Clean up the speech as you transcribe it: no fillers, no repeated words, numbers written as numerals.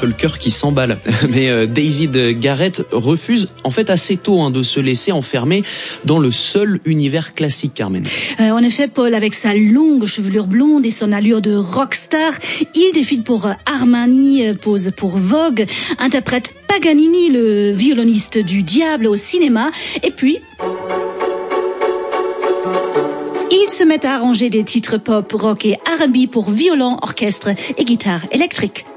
presque le cœur qui s'emballe. Mais David Garrett refuse en fait assez tôt de se laisser enfermer dans le seul univers classique, Carmen. En effet, Paul, avec sa longue chevelure blonde et son allure de rockstar, il défile pour Armani, pose pour Vogue, interprète Paganini, le violoniste du diable au cinéma, et puis il se met à arranger des titres pop, rock et R&B pour violon, orchestre et guitare électrique.